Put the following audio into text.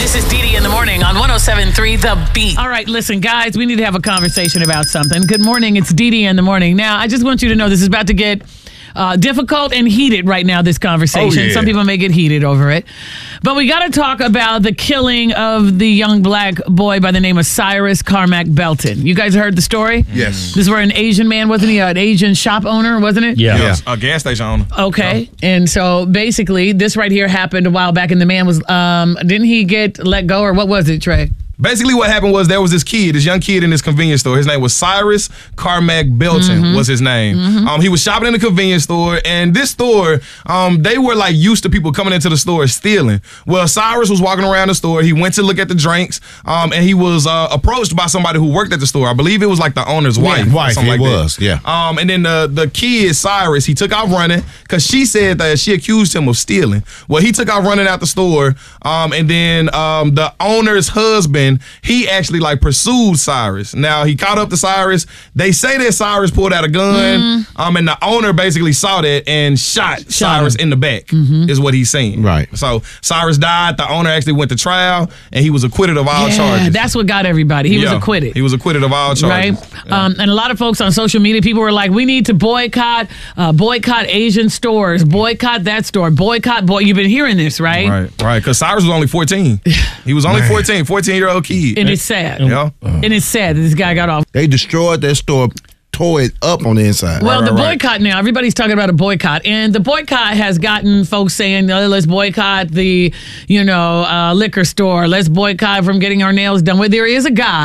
This is Dee Dee in the morning on 107.3 The Beat. All right, listen, guys, we need to have a conversation about something. Good morning, it's Dee Dee in the morning. Now, I just want you to know this is about to get difficult and heated right now, this conversation. Oh, yeah. Some people may get heated over it. But we got to talk about the killing of the young black boy by the name of Cyrus Carmack Belton. You guys heard the story? Yes. This is where an Asian man, wasn't he? An Asian shop owner, wasn't it? Yeah. Yes, a gas station owner. Okay. And so basically, this right here happened a while back, and the man was, didn't he get let go, or what was it, Trey? Basically, what happened was there was this young kid in this convenience store. His name was Cyrus Carmack Belton was his name. He was shopping in the convenience store, and this store, they were like used to people coming into the store stealing. Well, Cyrus was walking around the store. He went to look at the drinks, and he was approached by somebody who worked at the store. I believe it was like the owner's wife. Wife, something it like was, that. yeah. And then the kid, Cyrus, he took off running because she said that she accused him of stealing. Well, he took off running out the store, and then the owner's husband, he actually like pursued Cyrus. Now he caught up to Cyrus. They say that Cyrus pulled out a gun, and the owner basically saw that and shot Cyrus in the back. Is what he's saying. Right. So Cyrus died. The owner actually went to trial, and he was acquitted of all charges. That's what got everybody. He was acquitted. He was acquitted of all charges. Right? And a lot of folks on social media, people were like, we need to boycott Asian stores, boycott that store, boycott. You've been hearing this, right? Right. Because Cyrus was only 14. He was only 14, 14-year-old kid. And it's sad. Yeah. And it's sad that this guy got off. They destroyed that store, tore it up on the inside. Well, the boycott now, everybody's talking about a boycott. And the boycott has gotten folks saying, let's boycott the, liquor store. Let's boycott from getting our nails done. Well, there is a guy